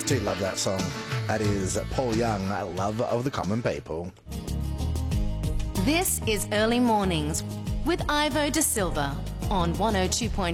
do love that song. That is Paul Young, Love of the Common People. This is Early Mornings with Ivo De Silva on 102.5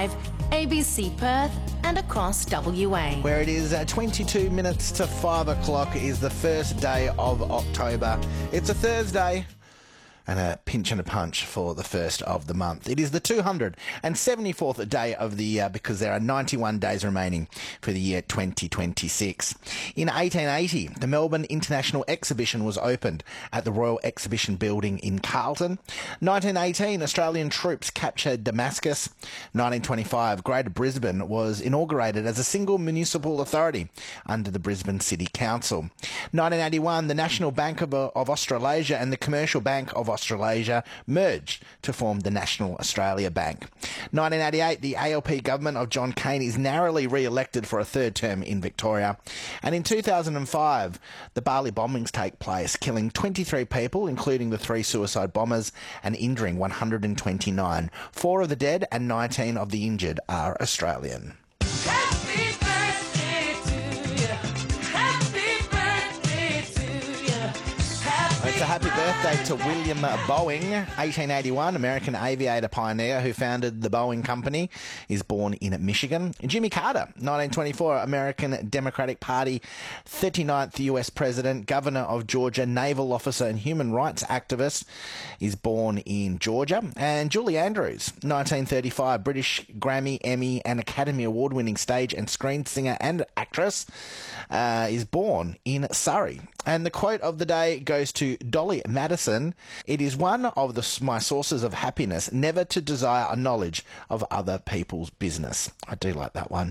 ABC Perth and across WA. Where it is 22 minutes to 5 o'clock is the first day of October. It's a Thursday. And a pinch and a punch for the first of the month. It is the 274th day of the year because there are 91 days remaining for the year 2026. In 1880, the Melbourne International Exhibition was opened at the Royal Exhibition Building in Carlton. 1918, Australian troops captured Damascus. 1925, Greater Brisbane was inaugurated as a single municipal authority under the Brisbane City Council. 1981, the National Bank of Australasia and the Commercial Bank of Australasia merged to form the National Australia Bank. 1988, the ALP government of John Cain is narrowly re-elected for a third term in Victoria. And in 2005, the Bali bombings take place, killing 23 people, including the 3 suicide bombers, and injuring 129. 4 of the dead and 19 of the injured are Australian. Happy birthday to you. Happy birthday to you. It's a happy birthday to William Boeing, 1881, American aviator pioneer who founded the Boeing Company, is born in Michigan. Jimmy Carter, 1924, American Democratic Party, 39th US President, Governor of Georgia, naval officer and human rights activist, is born in Georgia. And Julie Andrews, 1935, British Grammy, Emmy and Academy Award-winning stage and screen singer and actress, is born in Surrey. And the quote of the day goes to Dolly Madison. It is one of my sources of happiness never to desire a knowledge of other people's business. I do like that one.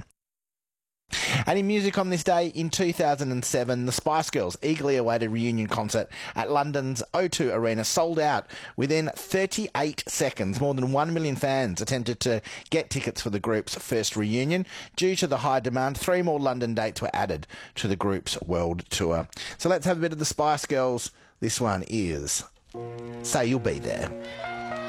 And in music on this day, in 2007, the Spice Girls' eagerly awaited reunion concert at London's O2 Arena sold out within 38 seconds. More than 1 million fans attempted to get tickets for the group's first reunion. Due to the high demand, 3 more London dates were added to the group's world tour. So let's have a bit of the Spice Girls. This one is Say You'll Be There.